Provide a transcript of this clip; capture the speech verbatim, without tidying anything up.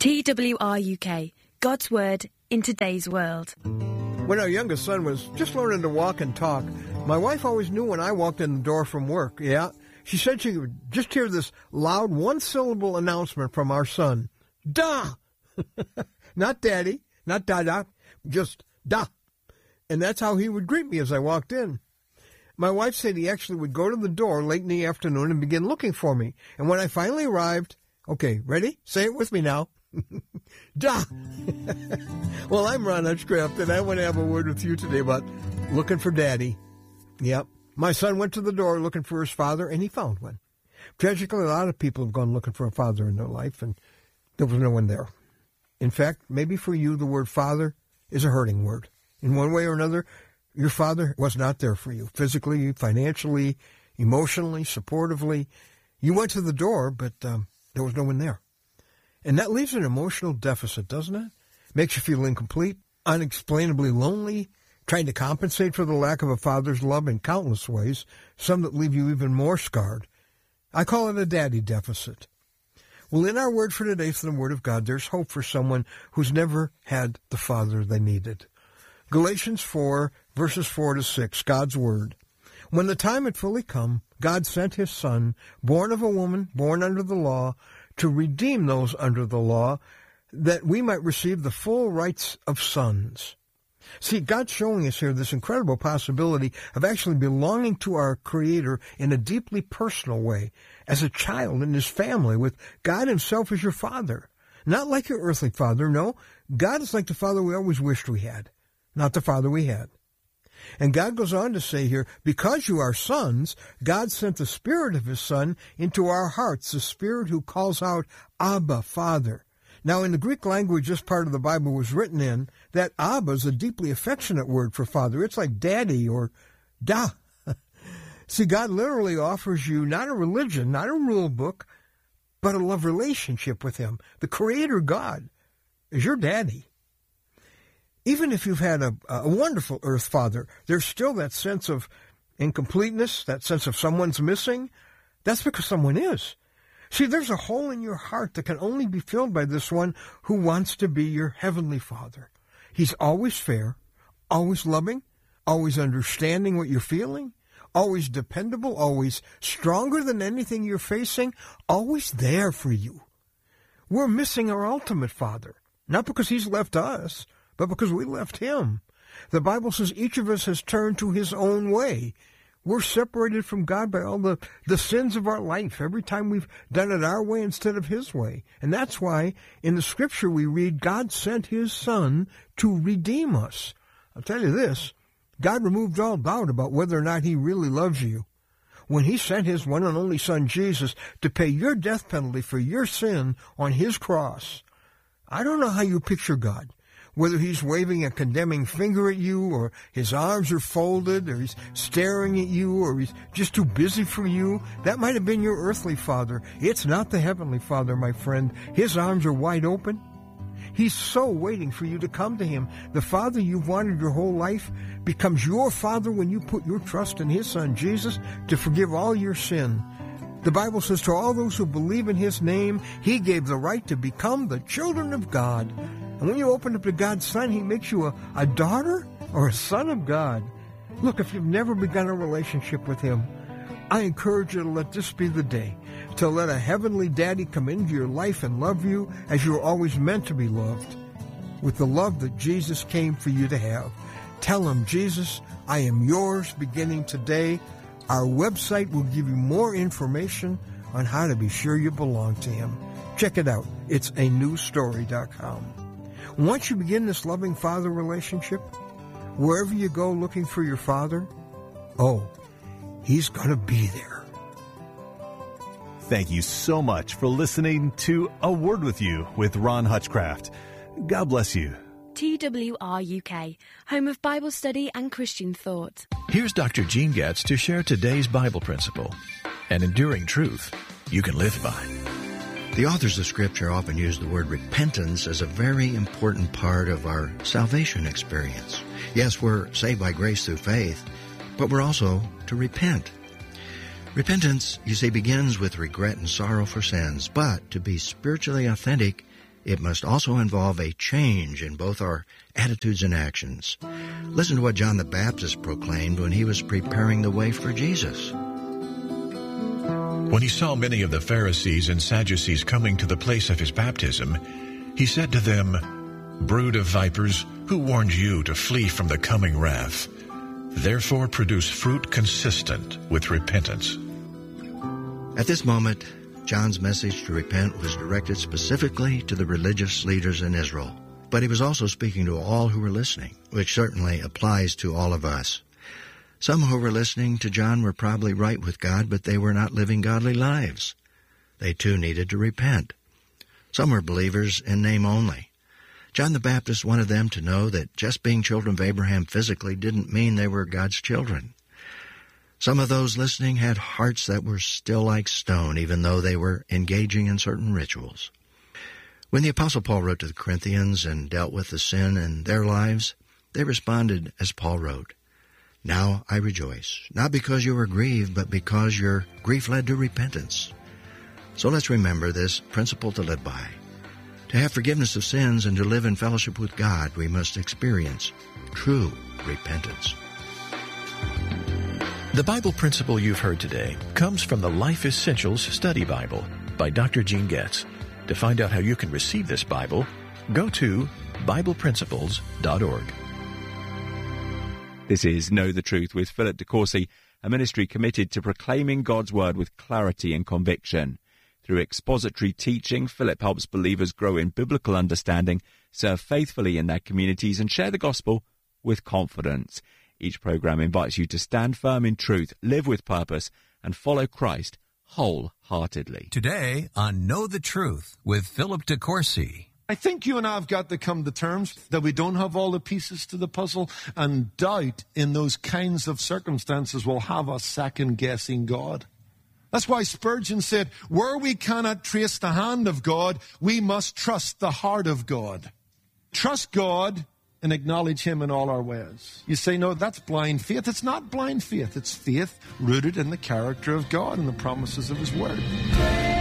T W R U K, God's Word in today's world. When our youngest son was just learning to walk and talk, my wife always knew when I walked in the door from work, yeah. She said she could just hear this loud one-syllable announcement from our son. Da! Not daddy, not da-da, just da. And that's how he would greet me as I walked in. My wife said he actually would go to the door late in the afternoon and begin looking for me. And when I finally arrived, okay, ready? Say it with me now. Da! Well, I'm Ron Hutchcraft, and I want to have a word with you today about looking for daddy. Yep. My son went to the door looking for his father, and he found one. Tragically, a lot of people have gone looking for a father in their life, and there was no one there. In fact, maybe for you, the word father is a hurting word. In one way or another, your father was not there for you, physically, financially, emotionally, supportively. You went to the door, but um, there was no one there. And that leaves an emotional deficit, doesn't it? Makes you feel incomplete, unexplainably lonely, trying to compensate for the lack of a father's love in countless ways, some that leave you even more scarred. I call it a daddy deficit. Well, in our word for today from the Word of God, there's hope for someone who's never had the father they needed. Galatians four, verses four to six, God's Word. When the time had fully come, God sent his Son, born of a woman, born under the law, to redeem those under the law, that we might receive the full rights of sons. See, God's showing us here this incredible possibility of actually belonging to our Creator in a deeply personal way, as a child in his family, with God himself as your father. Not like your earthly father, no. God is like the father we always wished we had, not the father we had. And God goes on to say here, because you are sons, God sent the Spirit of his Son into our hearts, the Spirit who calls out, Abba, Father. Now, in the Greek language this part of the Bible was written in, that Abba is a deeply affectionate word for father. It's like daddy or da. See, God literally offers you not a religion, not a rule book, but a love relationship with him. The Creator God is your daddy. Even if you've had a, a wonderful earth father, there's still that sense of incompleteness, that sense of someone's missing. That's because someone is. See, there's a hole in your heart that can only be filled by this one who wants to be your heavenly Father. He's always fair, always loving, always understanding what you're feeling, always dependable, always stronger than anything you're facing, always there for you. We're missing our ultimate Father, not because he's left us, but because we left him. The Bible says each of us has turned to his own way. We're separated from God by all the, the sins of our life, every time we've done it our way instead of his way. And that's why in the Scripture we read, God sent his Son to redeem us. I'll tell you this, God removed all doubt about whether or not he really loves you. When he sent his one and only Son, Jesus, to pay your death penalty for your sin on his cross. I don't know how you picture God. Whether he's waving a condemning finger at you, or his arms are folded, or he's staring at you, or he's just too busy for you, that might have been your earthly father. It's not the heavenly Father, my friend. His arms are wide open. He's so waiting for you to come to him. The Father you've wanted your whole life becomes your Father when you put your trust in his Son, Jesus, to forgive all your sin. The Bible says to all those who believe in his name, he gave the right to become the children of God. And when you open up to God's Son, he makes you a, a daughter or a son of God. Look, if you've never begun a relationship with him, I encourage you to let this be the day, to let a heavenly daddy come into your life and love you as you were always meant to be loved, with the love that Jesus came for you to have. Tell him, Jesus, I am yours beginning today. Our website will give you more information on how to be sure you belong to him. Check it out. It's a new story dot com. Once you begin this loving father relationship, wherever you go looking for your father, oh, he's going to be there. Thank you so much for listening to A Word With You with Ron Hutchcraft. God bless you. T W R U K, home of Bible study and Christian thought. Here's Doctor Gene Getz to share today's Bible principle, an enduring truth you can live by. The authors of Scripture often use the word repentance as a very important part of our salvation experience. Yes, we're saved by grace through faith, but we're also to repent. Repentance, you see, begins with regret and sorrow for sins, but to be spiritually authentic, it must also involve a change in both our attitudes and actions. Listen to what John the Baptist proclaimed when he was preparing the way for Jesus. When he saw many of the Pharisees and Sadducees coming to the place of his baptism, he said to them, "Brood of vipers, who warned you to flee from the coming wrath? Therefore produce fruit consistent with repentance." At this moment, John's message to repent was directed specifically to the religious leaders in Israel, but he was also speaking to all who were listening, which certainly applies to all of us. Some who were listening to John were probably right with God, but they were not living godly lives. They too needed to repent. Some were believers in name only. John the Baptist wanted them to know that just being children of Abraham physically didn't mean they were God's children. Some of those listening had hearts that were still like stone, even though they were engaging in certain rituals. When the Apostle Paul wrote to the Corinthians and dealt with the sin in their lives, they responded as Paul wrote, "Now I rejoice, not because you were grieved, but because your grief led to repentance." So let's remember this principle to live by. To have forgiveness of sins and to live in fellowship with God, we must experience true repentance. The Bible principle you've heard today comes from the Life Essentials Study Bible by Doctor Gene Getz. To find out how you can receive this Bible, go to Bible Principles dot org. This is Know the Truth with Philip DeCourcy, a ministry committed to proclaiming God's Word with clarity and conviction. Through expository teaching, Philip helps believers grow in biblical understanding, serve faithfully in their communities, and share the gospel with confidence. Each program invites you to stand firm in truth, live with purpose, and follow Christ wholeheartedly. Today on Know the Truth with Philip DeCourcy. I think you and I have got to come to terms that we don't have all the pieces to the puzzle, and doubt in those kinds of circumstances will have us second-guessing God. That's why Spurgeon said, where we cannot trace the hand of God, we must trust the heart of God. Trust God and acknowledge Him in all our ways. You say, no, that's blind faith. It's not blind faith. It's faith rooted in the character of God and the promises of His Word.